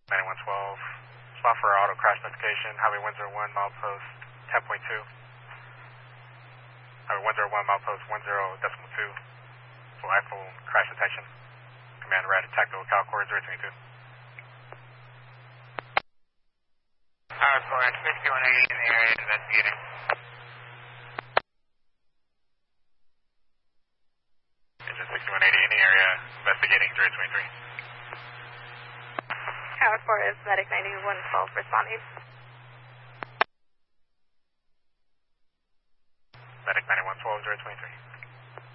9112, spot for auto crash notification, Highway 101, milepost 10.2. Highway 101, milepost 10.2, for iPhone crash detection. Command red, tactical Calcor 022. Power 4, 6180 in the area, investigating. Engine 6180 in the area, investigating 023. Tower 4 is Medic 9112 responding. Medic 9112, 023.